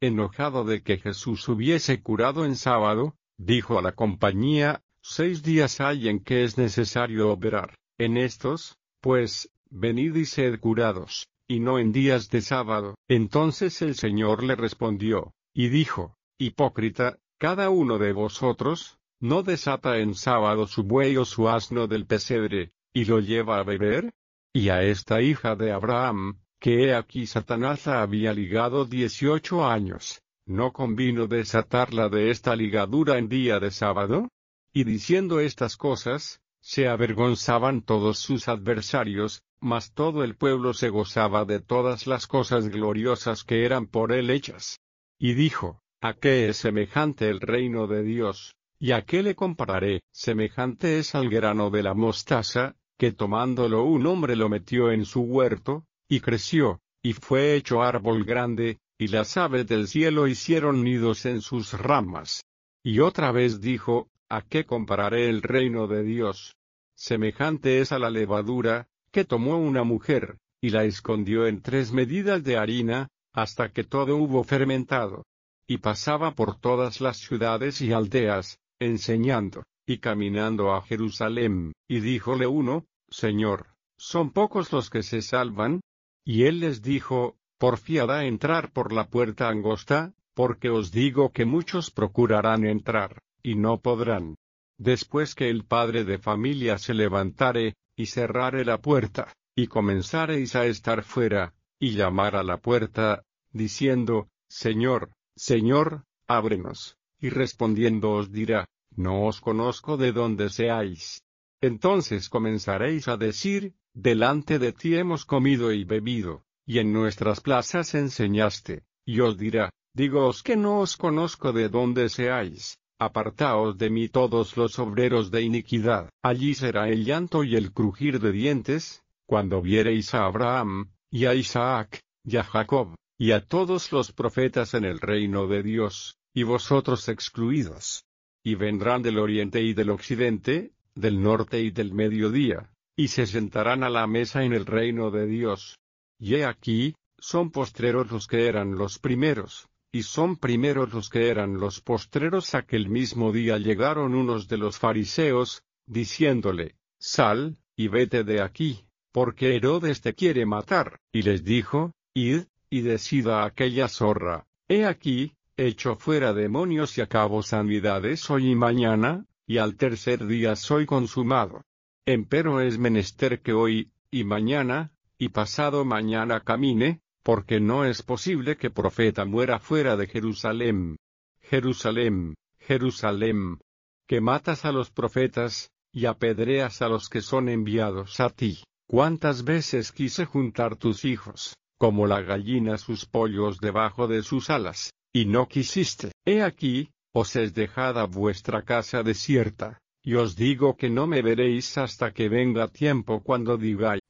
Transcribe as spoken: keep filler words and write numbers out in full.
enojado de que Jesús hubiese curado en sábado, dijo a la compañía: Seis días hay en que es necesario obrar, en estos, pues, venid y sed curados, y no en días de sábado. Entonces el Señor le respondió, y dijo: Hipócrita, cada uno de vosotros, ¿no desata en sábado su buey o su asno del pesebre, y lo lleva a beber? Y a esta hija de Abraham, que he aquí Satanás la había ligado dieciocho años, ¿no convino desatarla de esta ligadura en día de sábado? Y diciendo estas cosas, se avergonzaban todos sus adversarios, mas todo el pueblo se gozaba de todas las cosas gloriosas que eran por él hechas. Y dijo: ¿A qué es semejante el reino de Dios? ¿Y a qué le compararé? Semejante es al grano de la mostaza, que tomándolo un hombre lo metió en su huerto, y creció, y fue hecho árbol grande, y las aves del cielo hicieron nidos en sus ramas. Y otra vez dijo: ¿A qué compararé el reino de Dios? Semejante es a la levadura, que tomó una mujer, y la escondió en tres medidas de harina, hasta que todo hubo fermentado. Y pasaba por todas las ciudades y aldeas, enseñando, y caminando a Jerusalén, y díjole uno: Señor, ¿son pocos los que se salvan? Y él les dijo: Porfiad a entrar por la puerta angosta, porque os digo que muchos procurarán entrar, y no podrán. Después que el padre de familia se levantare, y cerrare la puerta, y comenzareis a estar fuera, y llamar a la puerta, diciendo: Señor, Señor, ábrenos, y respondiendo os dirá: No os conozco de dónde seáis. Entonces comenzaréis a decir: Delante de ti hemos comido y bebido, y en nuestras plazas enseñaste. Y os dirá: Dígoos que no os conozco de dónde seáis, apartaos de mí todos los obreros de iniquidad. Allí será el llanto y el crujir de dientes, cuando viereis a Abraham, y a Isaac, y a Jacob, y a todos los profetas en el reino de Dios, y vosotros excluidos. Y vendrán del oriente y del occidente, del norte y del mediodía, y se sentarán a la mesa en el reino de Dios. Y he aquí, son postreros los que eran los primeros, y son primeros los que eran los postreros. Aquel mismo día llegaron unos de los fariseos, diciéndole: Sal, y vete de aquí, porque Herodes te quiere matar. Y les dijo: Id, y decid a aquella zorra: He aquí, echo fuera demonios y acabo sanidades hoy y mañana, y al tercer día soy consumado. Empero es menester que hoy, y mañana, y pasado mañana camine, porque no es posible que profeta muera fuera de Jerusalén. Jerusalén, Jerusalén, que matas a los profetas, y apedreas a los que son enviados a ti. ¿Cuántas veces quise juntar tus hijos, como la gallina sus pollos debajo de sus alas, y no quisiste? He aquí, os es dejada vuestra casa desierta, y os digo que no me veréis hasta que venga tiempo cuando digáis: